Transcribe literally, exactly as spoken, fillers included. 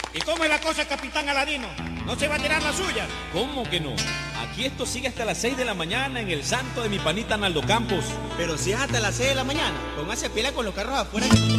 ¿Y cómo es la cosa, capitán Aladino? ¿No se va a tirar la suya? ¿Cómo que no? Aquí esto sigue hasta las seis de la mañana en el santo de mi panita Naldo Campos. Pero si es hasta las seis de la mañana, póngase pila con los carros afuera.